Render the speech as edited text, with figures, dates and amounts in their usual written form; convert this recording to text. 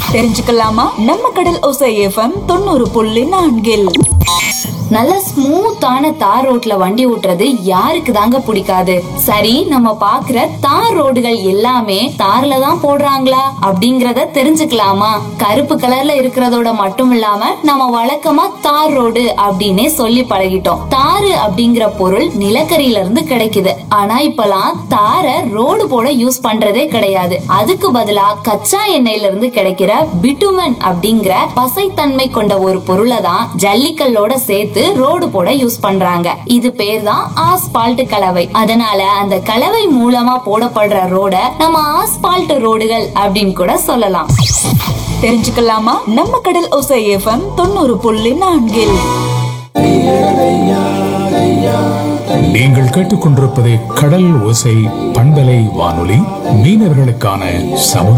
தெரிஞ்சுக்கலாமா? நம்ம கடல் ஓசை எஃப்எம் 90.4. நல்ல ஸ்மூத்தான தார் ரோட்ல வண்டி ஓட்டுறது யாருக்கு தாங்க பிடிக்காது? சரி, நம்ம பாக்குற தார் ரோடுகள் எல்லாமே தார்ல தான் போடுறாங்களா அப்படிங்கறத தெரிஞ்சுக்கலாமா? கருப்பு கலர்ல இருக்கிறதோட மட்டும் இல்லாம நம்ம வழக்கமா தார் ரோடு அப்படின்னே சொல்லி பழகிட்டோம். தாரு அப்படிங்கிற பொருள் நிலக்கரியில இருந்து கிடைக்குது. ஆனா இப்பெல்லாம் தாரை ரோடு போட யூஸ் பண்றதே கிடையாது. அதுக்கு பதிலா கச்சா எண்ணெயில இருந்து கிடைக்கிற பிட்டுமன் அப்படிங்கிற பசைத்தன்மை கொண்ட ஒரு பொருளை தான் ஜல்லிக்கல்லோட சேர்த்து ரோடு போட யூஸ் பண்றாங்க. இது பேர் தான் ஆஸ்பால்ட் கலவை. அதனால அந்த கலவை மூலமா போடப்படுற ரோட நம்ம ஆஸ்பால்ட் ரோடுகள் அப்படின்னு கூட சொல்லலாம். தெரிஞ்சுக்கலாமா? நம்ம கடல் ஓசை எஃப்எம் 90.4. நீங்கள் கேட்டுக்கொண்டிருப்பது கடல் ஓசை பண்பலை வானொலி, மீனவர்களுக்கான சமுதாய